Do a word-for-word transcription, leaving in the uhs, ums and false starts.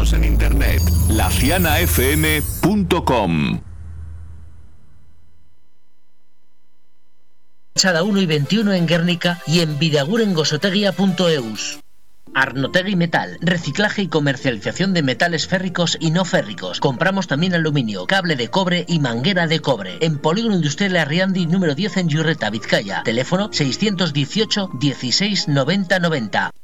Síguenos en internet, laciana f m punto com. Chada uno y veintiuno en Guernica y en bidagurengosoteguia punto eus. Arnotegui Metal, reciclaje y comercialización de metales férricos y no férricos. Compramos también aluminio, cable de cobre y manguera de cobre. En Polígono Industrial Arriandi número diez en Yurreta, Vizcaya. Teléfono seiscientos dieciocho dieciséis noventa noventa.